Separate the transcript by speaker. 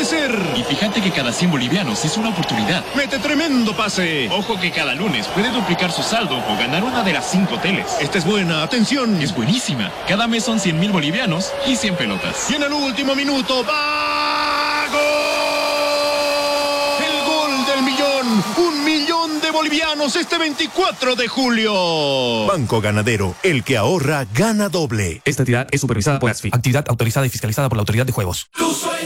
Speaker 1: puede ser!
Speaker 2: Y fíjate que cada 100 bolivianos es una oportunidad.
Speaker 1: ¡Mete tremendo pase!
Speaker 2: Ojo que cada lunes puede duplicar su saldo o ganar una de las 5 teles.
Speaker 1: Esta es buena, atención.
Speaker 2: Es buenísima. Cada mes son 100.000 bolivianos y 100 pelotas.
Speaker 1: Y en el último minuto, ¡va! ¡Gol! El gol del millón. 1.000.000 de bolivianos este 24 de julio.
Speaker 3: Banco Ganadero, el que ahorra, gana doble.
Speaker 4: Esta entidad es supervisada por ASFI, actividad autorizada y fiscalizada por la Autoridad de Juegos.